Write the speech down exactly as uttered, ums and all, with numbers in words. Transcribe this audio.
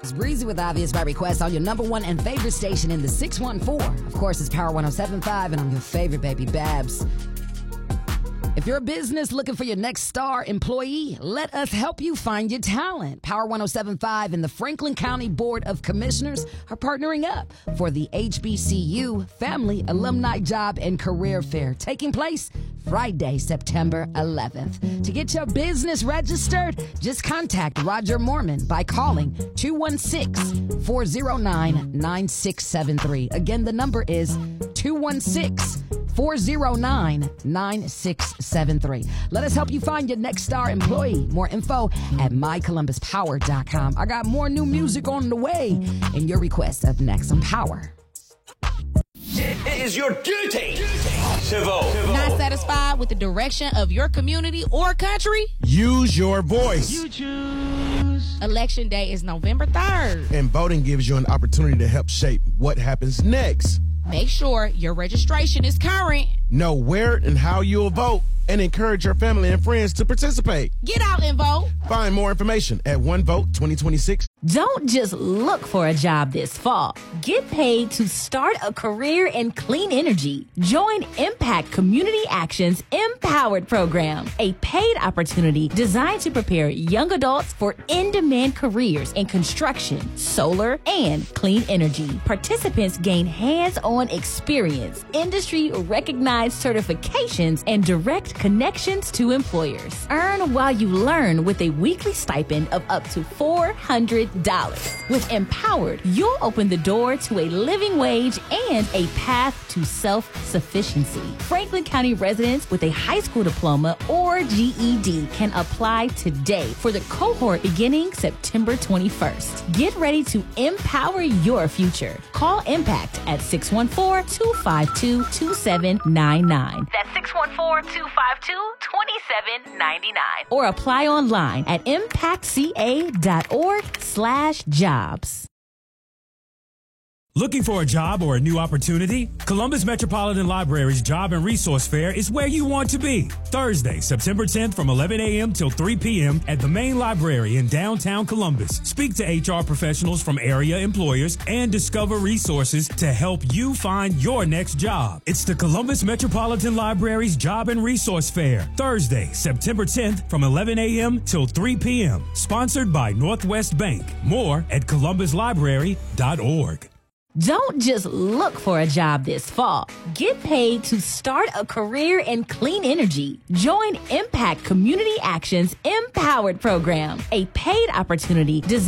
It's Breezy with Obvious by Request on your number one and favorite station in the six one four. Of course, it's Power one oh seven point five, and I'm your favorite baby, Babs. If you're a business looking for your next star employee, let us help you find your talent. Power one oh seven point five and the Franklin County Board of Commissioners are partnering up for the H B C U Family Alumni Job and Career Fair, taking place Friday, September eleventh. To get your business registered, just contact Roger Mormon by calling two one six, four oh nine, nine six seven three. Again, the number is two one six, four oh nine, nine six seven three. Let us help you find your next star employee. More info at my columbus power dot com. I got more new music on the way, and your request up next on Power. It is your duty to vote. Not satisfied with the direction of your community or country? Use your voice. You choose. Election day is November third. And voting gives you an opportunity to help shape what happens next. Make sure your registration is current. Know where and how you'll vote, and encourage your family and friends to participate. Get out and vote. Find more information at one vote twenty twenty-six. Don't just look for a job this fall. Get paid to start a career in clean energy. Join Impact Community Action's Empowered program, a paid opportunity designed to prepare young adults for in-demand careers in construction, solar, and clean energy. Participants gain hands-on experience, industry-recognized certifications, and direct connections to employers. Earn while you learn with a weekly stipend of up to four hundred dollars. With Empowered, you'll open the door to a living wage and a path to self-sufficiency. Franklin County residents with a high school diploma or G E D can apply today for the cohort beginning September twenty-first. Get ready to empower your future. Call Impact at six one four, two five two, two seven nine nine. That's six one four, two five two, two seven nine nine. Or apply online at impactca.org slash jobs. Looking for a job or a new opportunity? Columbus Metropolitan Library's Job and Resource Fair is where you want to be. Thursday, September tenth from eleven a.m. till three p.m. at the main library in downtown Columbus. Speak to H R professionals from area employers and discover resources to help you find your next job. It's the Columbus Metropolitan Library's Job and Resource Fair. Thursday, September tenth from eleven a.m. till three p.m. Sponsored by Northwest Bank. More at columbus library dot org. Don't just look for a job this fall. Get paid to start a career in clean energy. Join Impact Community Action's Empowered program, a paid opportunity designed